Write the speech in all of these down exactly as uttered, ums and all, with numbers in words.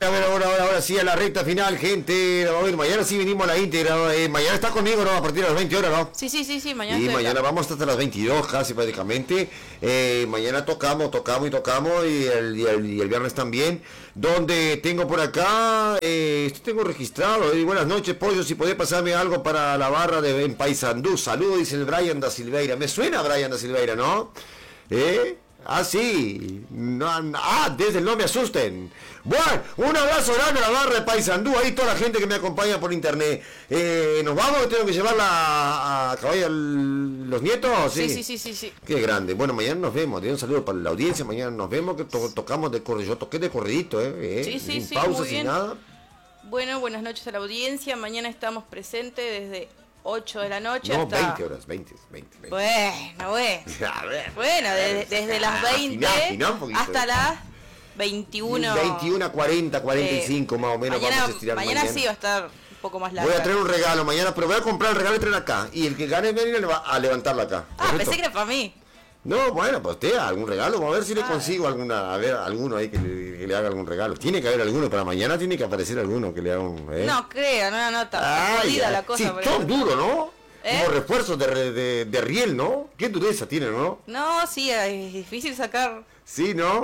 a ver, ahora, ahora, ahora sí a la recta final, gente. A ver, mañana sí venimos a la íntegra. Eh, mañana está conmigo, ¿no? A partir de las veinte horas, ¿no? Sí, sí, sí, sí, mañana. Y estoy mañana acá. vamos hasta las veintidós casi prácticamente. Eh, mañana tocamos, tocamos y tocamos. Y el, y el, y el viernes también. Donde tengo por acá, eh, esto tengo registrado. Eh, buenas noches, pollo. Si podés pasarme algo para la barra de en Paysandú. Saludos, dice el Brian da Silveira. Me suena Brian da Silveira, ¿no? ¿Eh? Ah, sí. No, ah, desde el no me asusten. Bueno, un abrazo grande a la barra de Paysandú. Ahí toda la gente que me acompaña por internet. Eh, ¿Nos vamos? ¿Tengo que llevarla a, a caballo los nietos? Sí, sí, sí, sí, sí. Qué grande. Bueno, mañana nos vemos. Un saludo para la audiencia. Mañana nos vemos. Que to tocamos de corrido. Yo toqué de corridito, ¿eh? ¿Eh? Sí, sí, sin sí, pausa, muy sin bien. nada. Bueno, buenas noches a la audiencia. Mañana estamos presentes desde ocho de la noche No, hasta... veinte horas. veinte, veinte, veinte. Bueno, bueno. A ver. Bueno, desde, desde las veinte Afiná, afiná un poquito. hasta las veintiuno. veintiuno a cuarenta, cuarenta y cinco Eh, más o menos. mañana, Vamos a estirar mañana sí va a estar un poco más larga. Voy a traer un regalo mañana, pero voy a comprar el regalo y traer acá. Y el que gane viene a leva- a levantarlo acá. Ah, ¿correcto? pensé que era para mí. No, bueno, pues usted, algún regalo. Vamos a ver si le Ah. consigo alguna, a ver, alguno ahí que le, que le haga algún regalo. Tiene que haber alguno, para mañana tiene que aparecer alguno que le haga un... ¿eh? No creo, no, no, está Ay, jodida ay. la cosa. Sí, por son eso. duros, ¿no? ¿Eh? Como refuerzos de, re- de, de riel, ¿no? Qué dureza tienen, ¿no? No, sí, es difícil sacar. Sí, ¿no?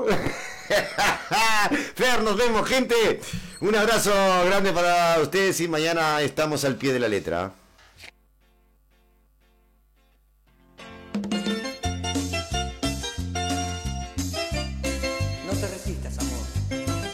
Fer, nos vemos, gente. Un abrazo grande para ustedes y mañana estamos al pie de la letra.